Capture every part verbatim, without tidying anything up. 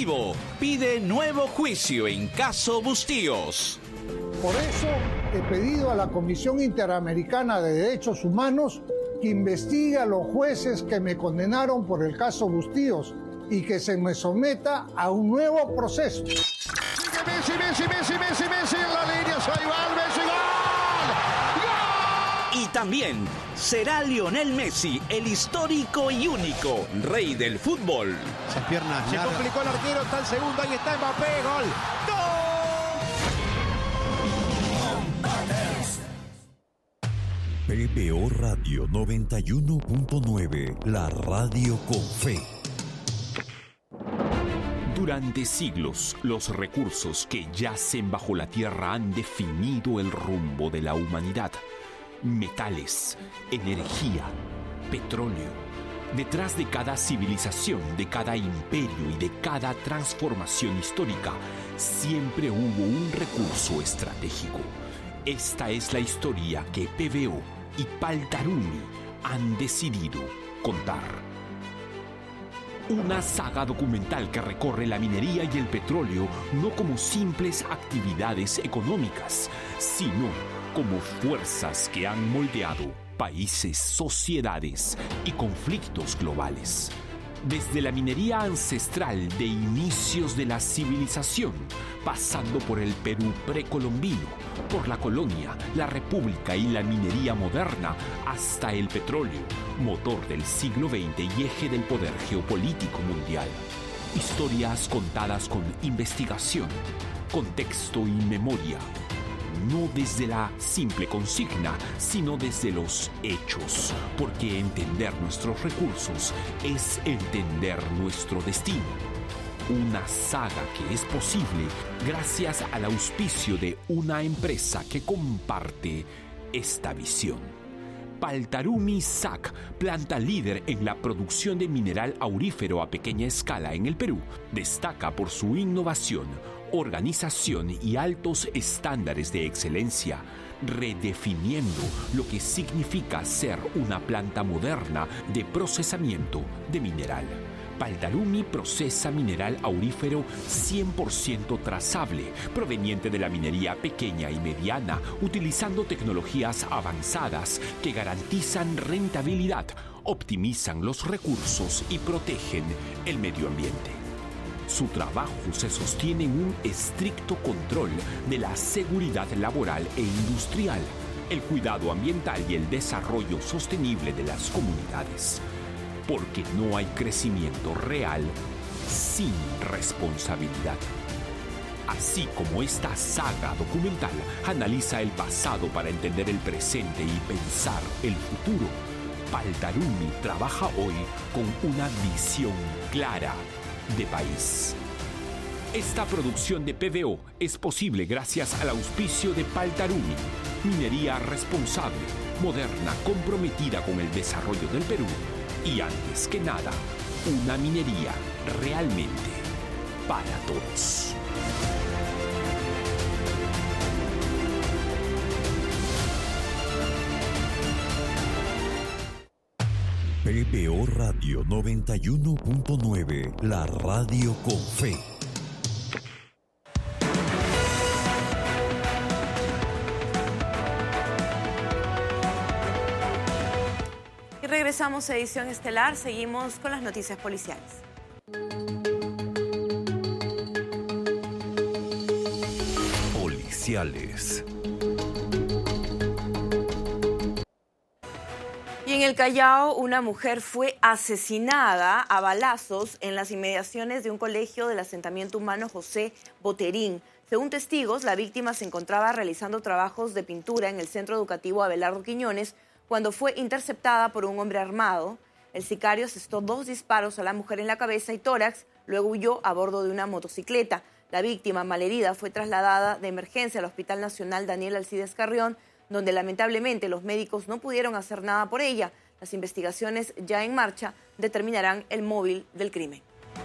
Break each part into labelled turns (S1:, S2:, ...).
S1: Ejecutivo pide nuevo juicio en caso Bustíos.
S2: Por eso he pedido a la Comisión Interamericana de Derechos Humanos que investigue a los jueces que me condenaron por el caso Bustíos y que se me someta a un nuevo proceso.
S3: Messi, Messi, Messi, Messi, Messi en la línea, soy Val, Messi, ¡gol! ¡Gol!
S1: Y también será Lionel Messi el histórico y único rey del fútbol.
S4: Esas piernas
S3: Se
S4: largas.
S3: complicó el arquero, está el segundo, ahí está Mbappé, gol.
S5: P B O Radio noventa y uno punto nueve, la radio con fe.
S6: Durante siglos, los recursos que yacen bajo la tierra han definido el rumbo de la humanidad. Metales, energía, petróleo. Detrás de cada civilización, de cada imperio y de cada transformación histórica, siempre hubo un recurso estratégico. Esta es la historia que P B O y Paltarumi han decidido contar. Una saga documental que recorre la minería y el petróleo no como simples actividades económicas, sino como fuerzas que han moldeado países, sociedades y conflictos globales. Desde la minería ancestral de inicios de la civilización, pasando por el Perú precolombino, por la colonia, la república y la minería moderna, hasta el petróleo, motor del siglo veinte y eje del poder geopolítico mundial. Historias contadas con investigación, contexto y memoria. No desde la simple consigna, sino desde los hechos, porque entender nuestros recursos es entender nuestro destino. Una saga que es posible gracias al auspicio de una empresa que comparte esta visión. Paltarumi S A C, planta líder en la producción de mineral aurífero a pequeña escala en el Perú, destaca por su innovación, organización y altos estándares de excelencia, redefiniendo lo que significa ser una planta moderna de procesamiento de mineral. Paltarumi procesa mineral aurífero cien por ciento trazable, proveniente de la minería pequeña y mediana, utilizando tecnologías avanzadas que garantizan rentabilidad, optimizan los recursos y protegen el medio ambiente. Su trabajo se sostiene en un estricto control de la seguridad laboral e industrial, el cuidado ambiental y el desarrollo sostenible de las comunidades. Porque no hay crecimiento real sin responsabilidad. Así como esta saga documental analiza el pasado para entender el presente y pensar el futuro, Paltarumi trabaja hoy con una visión clara de país. Esta producción de P B O es posible gracias al auspicio de Paltarumi, minería responsable, moderna, comprometida con el desarrollo del Perú y, antes que nada, una minería realmente para todos.
S5: P B O Radio noventa y uno punto nueve, la radio con fe.
S7: Y regresamos a Edición Estelar, seguimos con las noticias policiales.
S5: Policiales.
S7: Y en el Callao, una mujer fue asesinada a balazos en las inmediaciones de un colegio del asentamiento humano José Boterín. Según testigos, la víctima se encontraba realizando trabajos de pintura en el centro educativo Abelardo Quiñones cuando fue interceptada por un hombre armado. El sicario asestó dos disparos a la mujer en la cabeza y tórax, luego huyó a bordo de una motocicleta. La víctima, malherida, fue trasladada de emergencia al Hospital Nacional Daniel Alcides Carrión, donde lamentablemente los médicos no pudieron hacer nada por ella. Las investigaciones ya en marcha determinarán el móvil del crimen.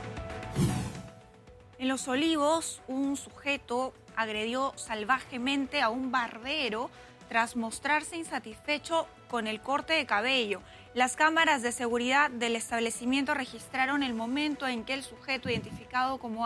S8: En Los Olivos, un sujeto agredió salvajemente a un barbero tras mostrarse insatisfecho con el corte de cabello. Las cámaras de seguridad del establecimiento registraron el momento en que el sujeto, identificado como